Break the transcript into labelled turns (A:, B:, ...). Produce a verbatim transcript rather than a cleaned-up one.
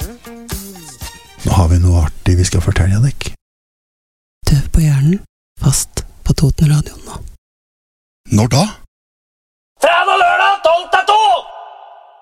A: Nå har vi noe artig vi skal fortelle deg.
B: Tøv på hjernen, fast på Totenradioen nå.
A: Når da?